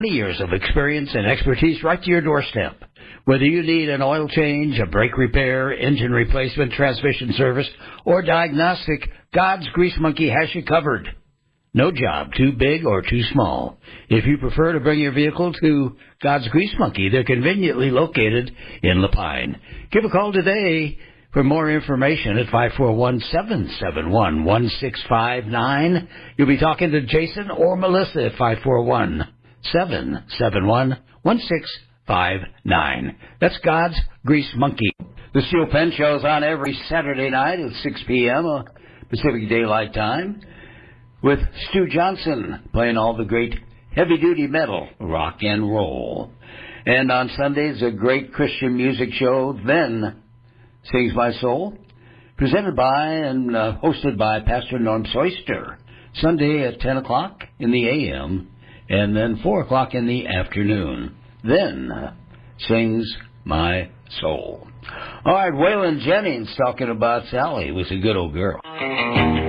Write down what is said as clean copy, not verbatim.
years of experience and expertise right to your doorstep. Whether you need an oil change, a brake repair, engine replacement, transmission service, or diagnostic, God's Grease Monkey has you covered. No job too big or too small. If you prefer to bring your vehicle to God's Grease Monkey, they're conveniently located in Lapine. Give a call today for more information at 541-771-1659. You'll be talking to Jason or Melissa at 541-771-1659. That's God's Grease Monkey. The Steel Pen Show is on every Saturday night at 6 p.m. Pacific Daylight Time with Stu Johnson playing all the great heavy-duty metal, rock and roll. And on Sundays, a great Christian music show, Then Sings My Soul, presented by and hosted by Pastor Norm Soyster, Sunday at 10 o'clock in the a.m. and then 4 o'clock in the afternoon. Then Sings My Soul. All right, Waylon Jennings talking about Sally was a good old girl.